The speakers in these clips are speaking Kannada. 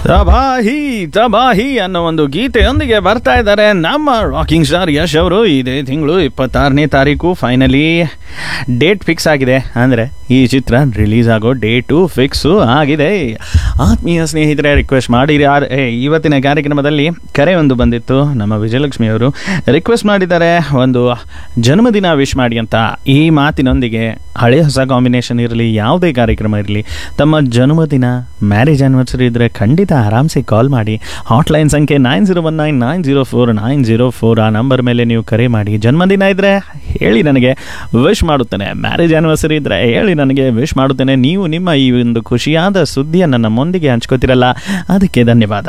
ತಬಾಹಿ ತಬಾಹಿ ಅನ್ನೋ ಒಂದು ಗೀತೆಯೊಂದಿಗೆ ಬರ್ತಾ ಇದ್ದಾರೆ ನಮ್ಮ ರಾಕಿಂಗ್ ಸ್ಟಾರ್ ಯಶ್ ಅವರು. ಇದೇ ತಿಂಗಳು 26ನೇ ತಾರೀಕು ಫೈನಲಿ ಡೇಟ್ ಫಿಕ್ಸ್ ಆಗಿದೆ. ಅಂದರೆ ಈ ಚಿತ್ರ ರಿಲೀಸ್ ಆಗೋ ಡೇಟು ಫಿಕ್ಸು ಆಗಿದೆ. ಆತ್ಮೀಯ ಸ್ನೇಹಿತರೆ, ರಿಕ್ವೆಸ್ಟ್ ಮಾಡಿ ಇವತ್ತಿನ ಕಾರ್ಯಕ್ರಮದಲ್ಲಿ ಕರೆ ಒಂದು ಬಂದಿತ್ತು. ನಮ್ಮ ವಿಜಯಲಕ್ಷ್ಮಿ ಅವರು ರಿಕ್ವೆಸ್ಟ್ ಮಾಡಿದ್ದಾರೆ, ಒಂದು ಜನ್ಮದಿನ ವಿಶ್ ಮಾಡಿ ಅಂತ. ಈ ಮಾತಿನೊಂದಿಗೆ ಹಳೆ ಹೊಸ ಕಾಂಬಿನೇಷನ್ ಇರಲಿ, ಯಾವುದೇ ಕಾರ್ಯಕ್ರಮ ಇರಲಿ, ತಮ್ಮ ಜನ್ಮದಿನ ಮ್ಯಾರೇಜ್ ಆ್ಯನಿವರ್ಸರಿ ಇದ್ದರೆ ಖಂಡಿತ ಆರಾಮ್ಸೆ ಕಾಲ್ ಮಾಡಿ. ಹಾಟ್ಲೈನ್ ಸಂಖ್ಯೆ 9019904904 ಆ ನಂಬರ್ ಮೇಲೆ ನೀವು ಕರೆ ಮಾಡಿ. ಜನ್ಮದಿನ ಇದ್ದರೆ ಹೇಳಿ, ನನಗೆ ವಿಶ್ ಮಾಡುತ್ತೇನೆ. ಮ್ಯಾರೇಜ್ ಆ್ಯನಿವರ್ಸರಿ ಇದ್ದರೆ ಹೇಳಿ, ನನಗೆ ವಿಶ್ ಮಾಡುತ್ತೇನೆ. ನೀವು ನಿಮ್ಮ ಈ ಒಂದು ಖುಷಿಯಾದ ಸುದ್ದಿಯನ್ನು ನಮ್ಮೊಂದಿಗೆ ಹಂಚ್ಕೋತಿರಲ್ಲ, ಅದಕ್ಕೆ ಧನ್ಯವಾದ.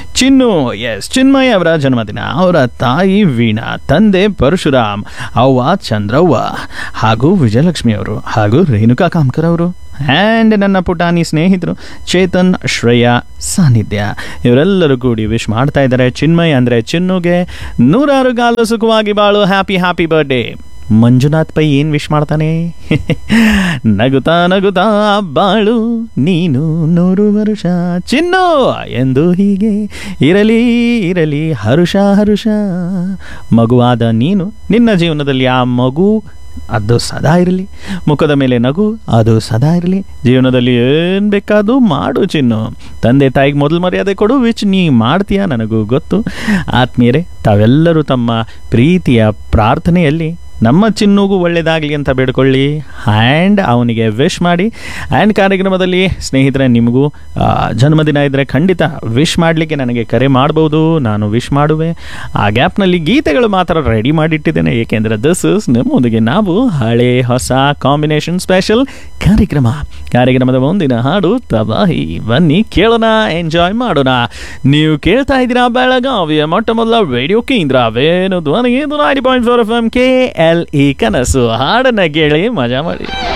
ಚಿನ್ಮಯ್ ಅವರ ಜನ್ಮದಿನ. ಅವರ ತಾಯಿ ವೀಣಾ, ತಂದೆ ಪರಶುರಾಮ್, ಅವ್ವ ಚಂದ್ರವ್ವ ಹಾಗೂ ವಿಜಯಲಕ್ಷ್ಮಿ ಅವರು ಹಾಗೂ ರೇಣುಕಾ ಕಾಮ್ಕರ್ ಅವರು ಆ್ಯಂಡ್ ನನ್ನ ಪುಟಾಣಿ ಸ್ನೇಹಿತರು ಚೇತನ್, ಶ್ರೇಯಾ, ಸಾನ್ನಿಧ್ಯ ಇವರೆಲ್ಲರೂ ಕೂಡಿ ವಿಶ್ ಮಾಡ್ತಾ ಇದ್ದಾರೆ. ಚಿನ್ಮಯ್ ಅಂದರೆ ಚಿನ್ನುಗೆ 100 ಕಾಲು ಸುಖವಾಗಿ ಬಾಳು, happy happy birthday. Manjunath pi ಏನು ವಿಶ್ ಮಾಡ್ತಾನೆ? ನಗುತ್ತಾ ನಗುತ್ತಾ ಬಾಳು ನೀನು 100 ವರ್ಷ ಚಿನ್ನು ಎಂದು ಹೀಗೆ ಇರಲಿ ಇರಲಿ ಹರುಷ ಹರುಷ. ಮಗುವಾದ ನೀನು, ನಿನ್ನ ಜೀವನದಲ್ಲಿ ಆ ಮಗು ಅದು ಸದಾ ಇರಲಿ, ಮುಖದ ಮೇಲೆ ನಗು ಅದು ಸದಾ ಇರಲಿ. ಜೀವನದಲ್ಲಿ ಏನು ಬೇಕಾದರೂ ಮಾಡು ಚಿನ್ನು. ತಂದೆ ತಾಯಿಗೆ ಮೊದಲು ಮರ್ಯಾದೆ ಕೊಡು, ವಿಚ್ ನೀ ಮಾಡ್ತೀಯಾ ನನಗೂ ಗೊತ್ತು. ಆತ್ಮೀಯರೇ, ತಾವೆಲ್ಲರೂ ತಮ್ಮ ಪ್ರೀತಿಯ ಪ್ರಾರ್ಥನೆಯಲ್ಲಿ ನಮ್ಮ ಚಿನ್ನುಗೂ ಒಳ್ಳೆಯದಾಗಲಿ ಅಂತ ಬೇಡ್ಕೊಳ್ಳಿ ಆ್ಯಂಡ್ ಅವನಿಗೆ ವಿಶ್ ಮಾಡಿ. ಆ್ಯಂಡ್ ಕಾರ್ಯಕ್ರಮದಲ್ಲಿ ಸ್ನೇಹಿತರೆ, ನಿಮಗೂ ಜನ್ಮದಿನ ಇದ್ದರೆ ಖಂಡಿತ ವಿಶ್ ಮಾಡಲಿಕ್ಕೆ ನನಗೆ ಕರೆ ಮಾಡ್ಬೋದು, ನಾನು ವಿಶ್ ಮಾಡುವೆ. ಆ ಗ್ಯಾಪ್ನಲ್ಲಿ ಗೀತೆಗಳು ಮಾತ್ರ ರೆಡಿ ಮಾಡಿಟ್ಟಿದ್ದೇನೆ, ಏಕೆಂದರೆ ದಿಸ್ ಇಸ್ ನಿಮ್ಮೊಂದಿಗೆ ನಾವು ಹಳೆ ಹೊಸ ಕಾಂಬಿನೇಷನ್ ಸ್ಪೆಷಲ್ ಕಾರ್ಯಕ್ರಮದ ಮುಂದಿನ ಹಾಡು ತಬಾಹಿ. ಬನ್ನಿ ಕೇಳೋಣ, ಎಂಜಾಯ್ ಮಾಡೋಣ. ನೀವು ಕೇಳ್ತಾ ಇದ್ದೀರಾ ಬೆಳಗಾವಿಯ ಮೊಟ್ಟ ಮೊದಲ ರೇಡಿಯೋ ಕೇಂದ್ರ ವೇಣು ಧ್ವನಿ 90.4 FM KLE ಕನಸು. ಹಾಡನ್ನ ಕೇಳಿ ಮಜಾ ಮಾಡಿ.